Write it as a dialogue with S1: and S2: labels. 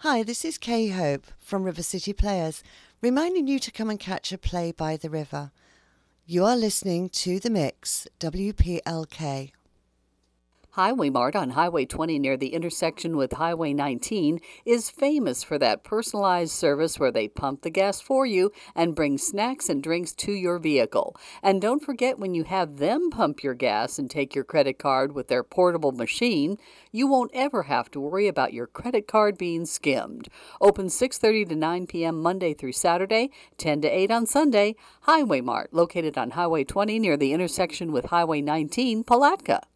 S1: Hi, this is Kay Hope from River City Players, reminding you to come and catch a play by the river. You are listening to The Mix, WPLK.
S2: Highway Mart on Highway 20 near the intersection with Highway 19 is famous for that personalized service where they pump the gas for you and bring snacks and drinks to your vehicle. And don't forget, when you have them pump your gas and take your credit card with their portable machine, you won't ever have to worry about your credit card being skimmed. Open 6:30 to 9 p.m. Monday through Saturday, 10 to 8 on Sunday. Highway Mart, located on Highway 20 near the intersection with Highway 19, Palatka.